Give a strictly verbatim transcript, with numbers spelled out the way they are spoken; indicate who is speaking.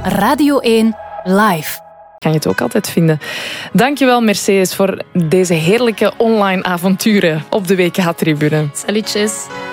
Speaker 1: Radio één Live.
Speaker 2: Kan je het ook altijd vinden. Dankjewel Mercedes voor deze heerlijke online avonturen op de W K-tribune.
Speaker 1: Salutjes.